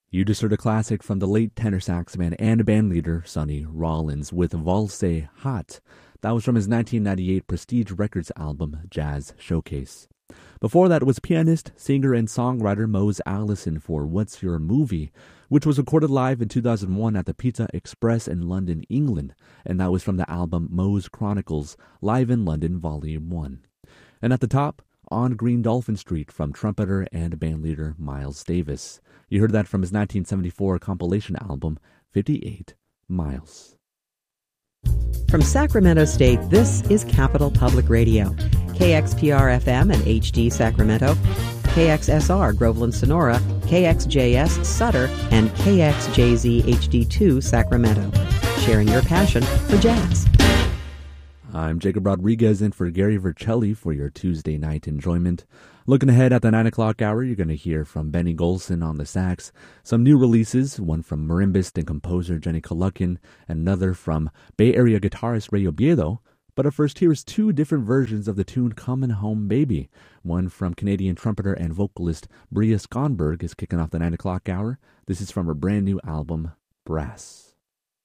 You just heard a classic from the late tenor saxman and bandleader Sonny Rollins with Valse Hot. That was from his 1998 Prestige Records album, Jazz Showcase. Before that was pianist, singer, and songwriter Mose Allison for What's Your Movie, which was recorded live in 2001 at the Pizza Express in London, England, and that was from the album Mose Chronicles, Live in London Volume 1. And at the top, On Green Dolphin Street from trumpeter and bandleader Miles Davis. You heard that from his 1974 compilation album, 58 Miles. From Sacramento State, this is Capital Public Radio. KXPR-FM and HD Sacramento, KXSR Groveland Sonora, KXJS Sutter, and KXJZ HD2 Sacramento. Sharing your passion for jazz. I'm Jacob Rodriguez in for Gary Vercelli for your Tuesday night enjoyment. Looking ahead at the 9 o'clock hour, you're going to hear from Benny Golson on the sax, some new releases, one from marimbist and composer Jenny Coluckin, and another from Bay Area guitarist Ray Oviedo. But at first, here's two different versions of the tune Comin' Home Baby. One from Canadian trumpeter and vocalist Bria Skonberg is kicking off the 9 o'clock hour. This is from her brand new album, Brass.